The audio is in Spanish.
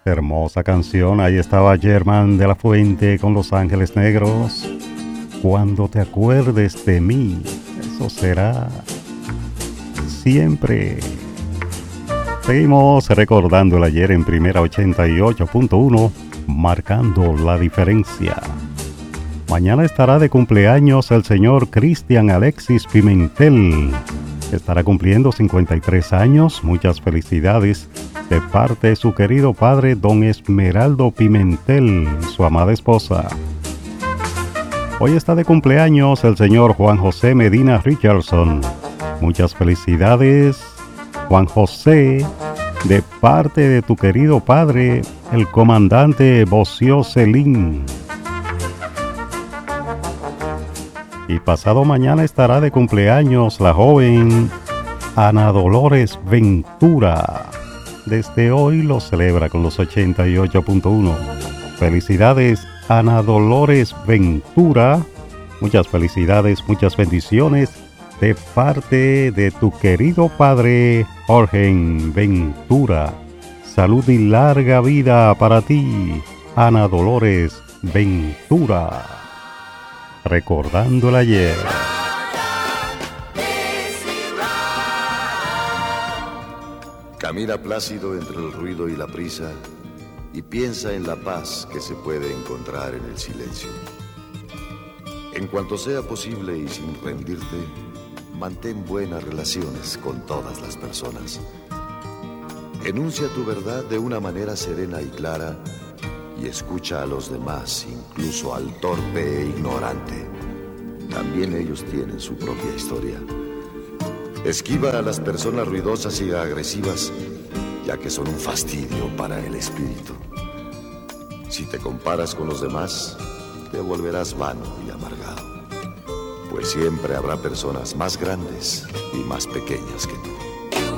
Hermosa canción, ahí estaba Germán de la Fuente con Los Ángeles Negros. Cuando te acuerdes de mí, eso será siempre. Seguimos recordando el ayer en Primera 88.1, marcando la diferencia. Mañana estará de cumpleaños el señor Cristian Alexis Pimentel. Estará cumpliendo 53 años. Muchas felicidades de parte de su querido padre, don Esmeraldo Pimentel, y su amada esposa. Hoy está de cumpleaños el señor Juan José Medina Richardson. Muchas felicidades, Juan José, de parte de tu querido padre, el comandante Bocio Celín. Y pasado mañana estará de cumpleaños la joven Ana Dolores Ventura. Desde hoy lo celebra con los 88.1. Felicidades, Ana Dolores Ventura. Muchas felicidades, muchas bendiciones de parte de tu querido padre Jorge Ventura. Salud y larga vida para ti, Ana Dolores Ventura. Recordando el ayer. Camina plácido entre el ruido y la prisa y piensa en la paz que se puede encontrar en el silencio. En cuanto sea posible y sin rendirte, mantén buenas relaciones con todas las personas. Enuncia tu verdad de una manera serena y clara y escucha a los demás, incluso al torpe e ignorante. También ellos tienen su propia historia. Esquiva a las personas ruidosas y agresivas, ya que son un fastidio para el espíritu. Si te comparas con los demás, te volverás vano y amargado, pues siempre habrá personas más grandes y más pequeñas que tú.